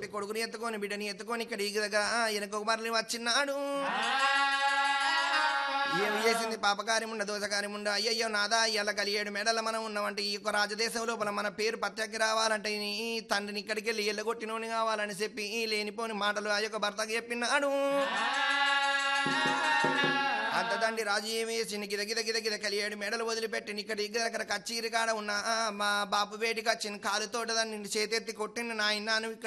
చెప్పి కొడుకుని ఎత్తుకొని బిడ్డని ఎత్తుకొని ఇక్కడ ఈ దగ్గర వెనక మరలి వచ్చినాడు. ఏమి చేసింది పాపకార్యముండ దోషకార్యముండ అయ్యయ్యో నాదా ఇలా కలియేడు మేడల మనం ఉన్నామంటే ఈ యొక్క రాజదేశం లోపల మన పేరు పత్యకి రావాలంటే ఈ తండ్రిని ఇక్కడికి వెళ్ళి ఎల్లగొట్టినోని కావాలని చెప్పి ఈ లేనిపోని మాటలు ఆ యొక్క భర్తకు చెప్పినాడు. అంత తండ్రి రాజు ఏమి చేసి గిద గిద గిద గిద కలియేడు మెడలు వదిలిపెట్టి ఇక్కడ దగ్గర కచ్చీరి కాడ ఉన్న మా బాపు వేటికి వచ్చిన కాలుతోట దాన్ని చేతెత్తి కొట్టిండు నాయన